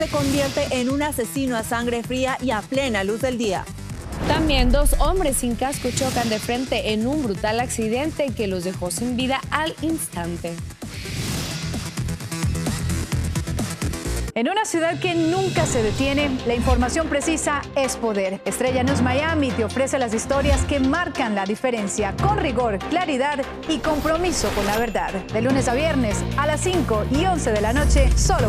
se convierte en un asesino a sangre fría y a plena luz del día. También 2 hombres sin casco chocan de frente en un brutal accidente que los dejó sin vida al instante. En una ciudad que nunca se detiene, la información precisa es poder. Estrella News Miami te ofrece las historias que marcan la diferencia, con rigor, claridad y compromiso con la verdad. De lunes a viernes a las 5 y 11 de la noche, solo